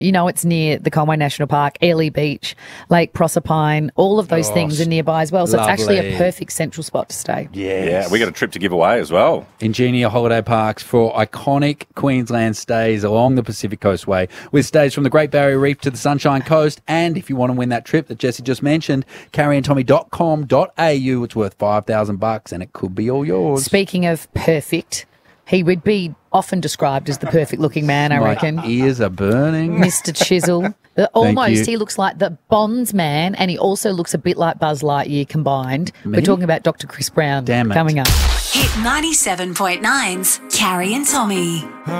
You know, it's near the Conway National Park, Airlie Beach, Lake Proserpine, all of those things are nearby as well. So it's actually a perfect central spot to stay. Yeah, we got a trip to give away as well. Ingenia Holiday Parks for iconic Queensland stays along the Pacific Coastway, with stays from the Great Barrier Reef to the Sunshine Coast. And if you want to win that trip that Jesse just mentioned, carrieandtommy.com.au. It's worth $5,000 and it could be all yours. Speaking of perfect, he would be often described as the perfect looking man, I reckon. My ears are burning. Mr. Chisel. Almost, he looks like the Bonds man, and he also looks a bit like Buzz Lightyear combined. Me? We're talking about Dr. Chris Brown Damn it. coming up. Hit 97.9's Carrie and Tommy.